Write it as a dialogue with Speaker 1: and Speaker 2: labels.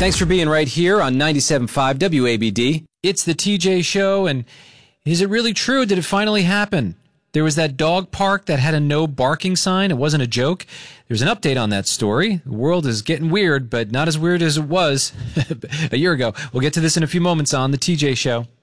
Speaker 1: Thanks for being right here on 97.5 WABD. It's the TJ Show, and is it really true? Did it finally happen? There was that dog park that had a no barking sign. It wasn't a joke. There's an update on that story. The world is getting weird, but not as weird as it was a year ago. We'll get to this in a few moments on the TJ Show.